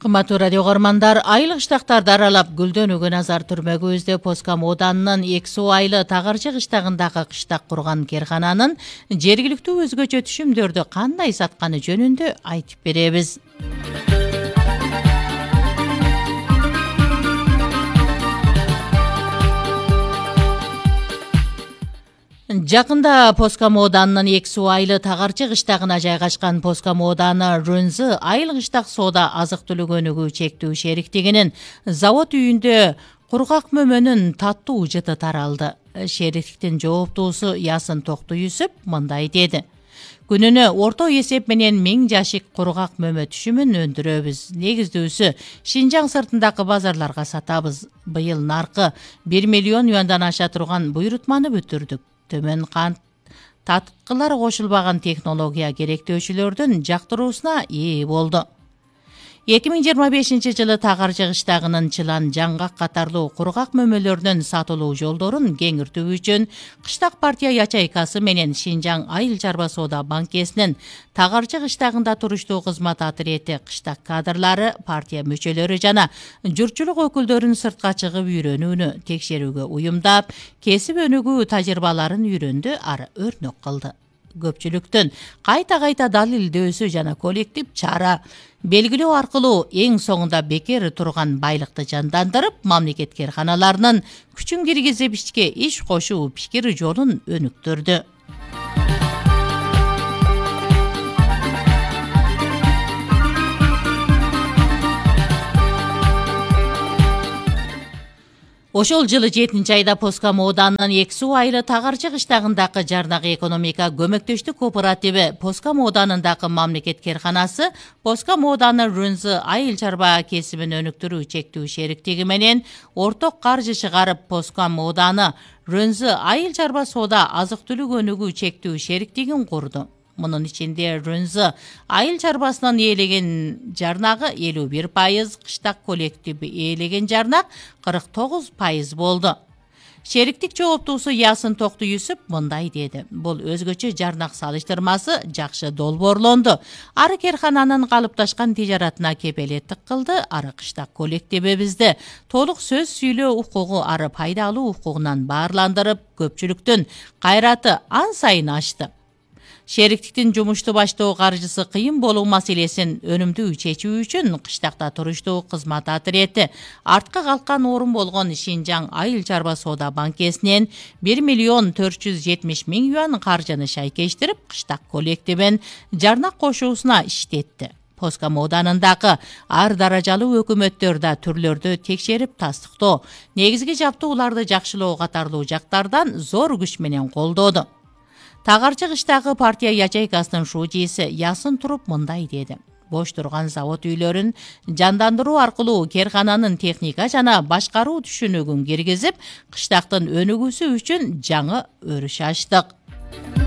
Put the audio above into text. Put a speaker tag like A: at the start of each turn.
A: Кымбаттуу радио көрмандар, айыл кыштактарды аралап гүлдөнүүгө назар түрмөгүбүздө Поскам ооданынын Эксу айылы Тагырчы кыштагындагы кыштак курган керкананын жергиликтүү өзгөчө түшүмдөрдү кандай сатканы жөнүндө айтып беребиз. Жакында Поскам ооданынын Эксу айылы Тагырчы кыштагына жайгашкан Поскам ооданы Рөнзы айыл кыштак соода азык-түлүк өнүгүү чектүү шериктигинин завод үйүндө кургак мөмөнүн таттуу жыты таралды. Шериктиктин жооптуусу Ясын Токтуюсуп мындай деди: Күнүнө орто эсеп менен 1000 жашик кургак мөмө түшүмүн өндүрөбүз. Негиздүүсү Шинжаң сыртындагы базарларга сатабыз. Быйыл наркы 1 миллион юандан аша турган буйрутманы бүтүрдүк. Төмөн кант таткылар кошулбаган технология керектөөчүлөрдүн жактыруусуна ээ болду. 2025 жылы Тагырчы кыштагынын чылан, жаңгак катарлуу кургак мөмөлөрүнүн сатылуу жолдорун кеңиртүү үчүн Кыштак партия ячейкасы менен Шинжаң айыл чарба соода банкесинин Тагырчы кыштагында туруштуу кызмат отряди кыштак кадрлары, партия мүчөлөрү жана журтчулук өкүлдөрүн сыртка чыгып үйрөнүүнү текшерүүгө уюмдап, кесип өнүгүү тажрыйбаларын үйрөндү, ары өрнөк кылды. Көпчүлүктүн кайта далилдөөсү жана коллектив чара белгилөө аркылуу эң соңунда бекер турган байлыкты жандандырып, мамлекет керканаларынын күчүн киргизип ишке иш кошуу пикир жолун өнүктүрдү. Ошол жылы 7-айда Поскам ооданынын Эксу айылы Тагырчы кыштагындагы Жарнак экономика көмөктөштүк кооперативи, Поскам ооданындагы мамлекет керканасы, Поскам ооданы Рөнзы айыл чарба кесибин өнүктүрүү чектүү шериктиги менен орток каржы чыгарып, Поскам ооданы Рөнзы айыл чарба соода азык-түлүк өнүгүү чектүү шериктигин курду. Мунун ичинде Рөнзы айыл чарбасынан ээлеген жарнагы 51%, кыштак коллективи ээлеген жарнак 49% болду. Шериктик жооптуусу Ясын Токтуюсуп мындай деди: Бул өзгөчө жарнак салыштырмасы жакшы долбоорлонду. Ары керкананын калыпташкан тижаратына кепелеттик кылды, ары кыштак коллективибизди толук сөз сүйлөө укугу, ары пайдалуу укугунан баарландырып, көпчүлүктүн кайраты ан сайын ашты. Шериктиктин жумушту баштоо каржысы кыйын болуу маселесин өнүмдүү чечүү үчүн кыштакта туруштуу кызмат отряди артка калкан орун болгон Шинжаң айыл чарба соода банкесинен 1 миллион 470 миң юан каржыны шайкештирип, кыштак коллективин жарнак кошуусуна иштетти. Поскам ооданындагы ар даражалуу өкмөттөрдө түрлөрдү текшерип тастыктоо, негизги жабдууларды жакшылоо катарлуу жактардан зор күч менен колдоду. Тагырчы кыштагы партия ячейкасынын шуудиси Ясын туруп мындай деди: Бош турган завод үйлөрүн жандандыруу аркылуу керкананын техника жана башкаруу түшүнүгүн киргизип, кыштактын өнүгүүсү үчүн жаңы өрүш ачтык.